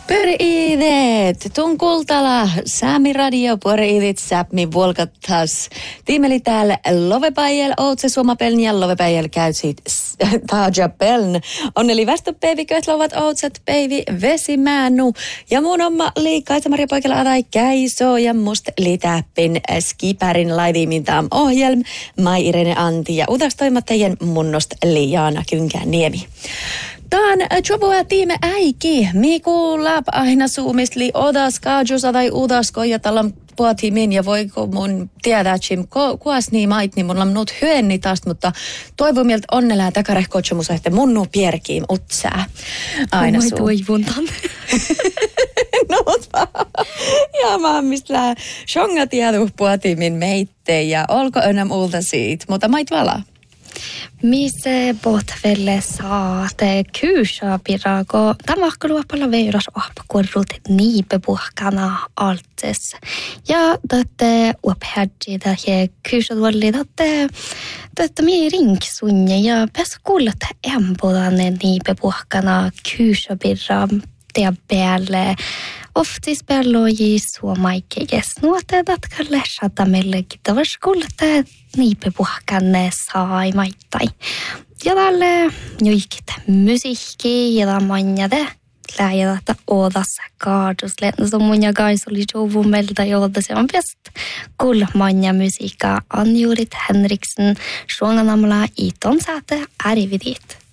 Pöriidet, tun kultala, Saami Radio, pöriidit, säpmi vuolkattas. Tiimeli täällä Lovepäijäl, ootse suomapeln ja Lovepäijäl käytsit Taja Peln. Onneli västöpäivi, kötlovat ootset päivi vesimäänu. Ja mun oma liikaita Maria Poikela Adai Käiso ja must litäppin Skipärin laivimintaam ohjelm. Mai Irene Antti ja udastoimattajien munnost Liiana Kynkääniemi. Tän jobua tiime äiki. Miku läp aina suumistli odas kaajusa tai udasko ja talam puhuttiin ja voiko mun tiedä, että kuas niin mait, niin mun on nyt hyönni taas, mutta toivon mieltä onnelää takarehkoitsemusa, että munnu pierkiin utsää. Aina suu. Toivontan. No, mutta ja mä mistä shonga tiedä puhuttiin meitte ja olko enää multa siitä, mutta mait valaa. Missä potvelle saate kyysapirako. Tämä on luopalla veiras ahpakurrut niipepuhkana altses. Ja tätä uophädji tähän kyysatuolli tätä mie ringsunja ja pääs kuulet empodanne niipepuhkana kyysapirra ja päälle. Oftis päälloi suomaikkeges nuote datkalle shatamellekin tavaskuulletta niipepuhkanne saimaittain. Ja tälle nyikit musiikki ja manjade läjätä odassa kaadusle. No mun ja kais oli jouvumelta joolta se on bäst. Kuul manja musiikka Anjurit Henriksen, Sjånganamla i ton säte, arrividit.